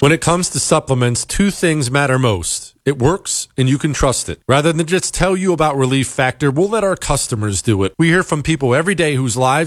When it comes to supplements, two things matter most. It works, and you can trust it. Rather than just tell you about Relief Factor, we'll let our customers do it. We hear from people every day whose lives